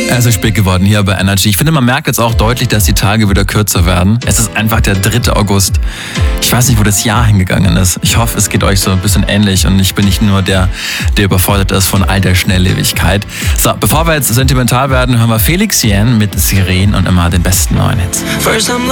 Es ist spät geworden hier bei Energy. Ich finde, man merkt jetzt auch deutlich, dass die Tage wieder kürzer werden. Es ist einfach der 3. August. Ich weiß nicht, wo das Jahr hingegangen ist. Ich hoffe, es geht euch so ein bisschen ähnlich und ich bin nicht nur der überfordert ist von all der Schnelllebigkeit. So, bevor wir jetzt sentimental werden, hören wir Felix Jähn mit Sirenen und immer den besten neuen Hits.